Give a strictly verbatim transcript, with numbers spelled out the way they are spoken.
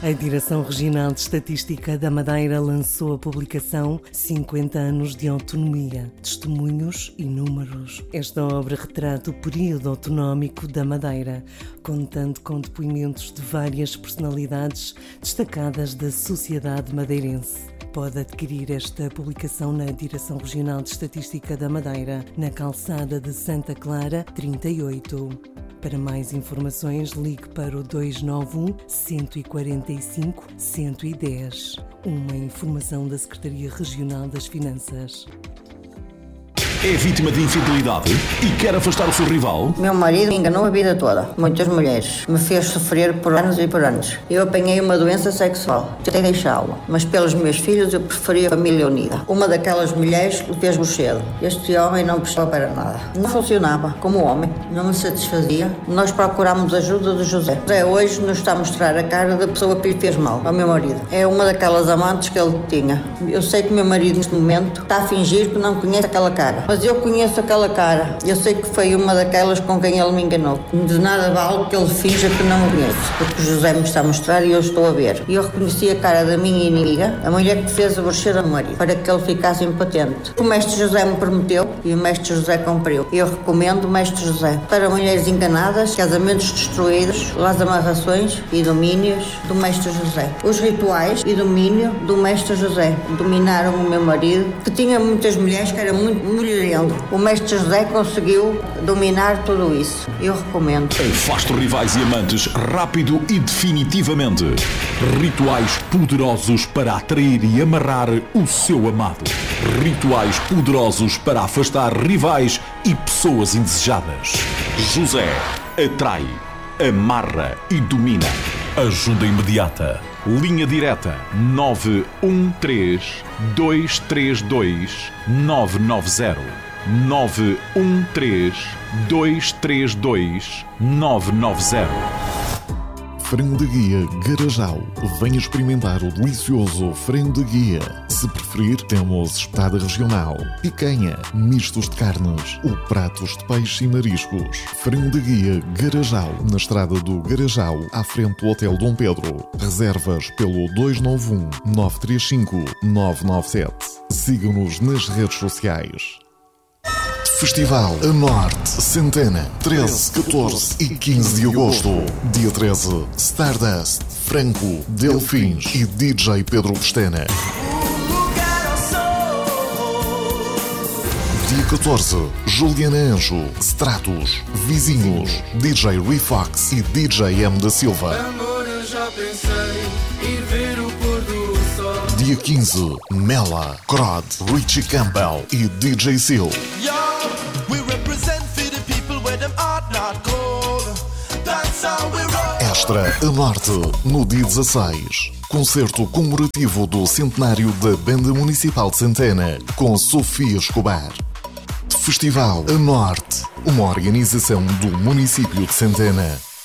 A Direção Regional de Estatística da Madeira lançou a publicação cinquenta anos de Autonomia, Testemunhos e Números. Esta obra retrata o período autonómico da Madeira, contando com depoimentos de várias personalidades destacadas da sociedade madeirense. Pode adquirir esta publicação na Direção Regional de Estatística da Madeira, na calçada de Santa Clara, trinta e oito. Para mais informações, ligue para o dois nove um, um quatro cinco, um um zero. Uma informação da Secretaria Regional das Finanças. É vítima de infidelidade e quer afastar o seu rival? Meu marido me enganou a vida toda. Muitas mulheres. Me fez sofrer por anos e por anos. Eu apanhei uma doença sexual. Tentei deixá-lo. Mas pelos meus filhos eu preferia a família unida. Uma daquelas mulheres fez-me cedo. Este homem não prestava para nada. Não funcionava como homem. Não me satisfazia. Nós procurámos ajuda do José. José hoje nos está a mostrar a cara da pessoa que lhe fez mal, ao meu marido. É uma daquelas amantes que ele tinha. Eu sei que o meu marido neste momento está a fingir que não conhece aquela cara. Mas eu conheço aquela cara. Eu sei que foi uma daquelas com quem ele me enganou. De nada vale que ele finja que não me conhece. Porque o José me está a mostrar e eu estou a ver. E eu reconheci a cara da minha inimiga, a mulher que fez aborrecer ao marido, para que ele ficasse impotente. O mestre José me prometeu e o mestre José cumpriu. Eu recomendo o mestre José para mulheres enganadas, casamentos destruídos, las amarrações e domínios do mestre José. Os rituais e domínio do mestre José dominaram o meu marido, que tinha muitas mulheres, que era muito mulher. O mestre José conseguiu dominar tudo isso. Eu recomendo. Afaste rivais e amantes rápido e definitivamente. Rituais poderosos para atrair e amarrar o seu amado. Rituais poderosos para afastar rivais e pessoas indesejadas. José atrai, amarra e domina. Ajuda imediata. Linha direta nove um três, dois três dois, nove nove zero. nove um três, dois três dois, nove nove zero. Frango de guia Garajal. Venha experimentar o delicioso frango de guia. Se preferir, temos espetada regional, picanha, mistos de carnes ou pratos de peixe e mariscos. Frango de guia Garajal, na estrada do Garajal, à frente do Hotel Dom Pedro. Reservas pelo dois nove um, nove três cinco, nove nove sete. Siga-nos nas redes sociais. Festival A Norte Centena, treze, catorze e quinze de agosto. Dia treze, Stardust, Franco, Delfins e D J Pedro Pestana. Dia catorze, Juliana Anjo, Stratos, Vizinhos, D J Refox e D J M da Silva. Dia quinze, Mela, Crod, Richie Campbell e D J Seal. Extra A Norte, no dia dezasseis. Concerto comemorativo do centenário da Banda Municipal de Santana, com Sofia Escobar. Festival A Norte, uma organização do município de Santana.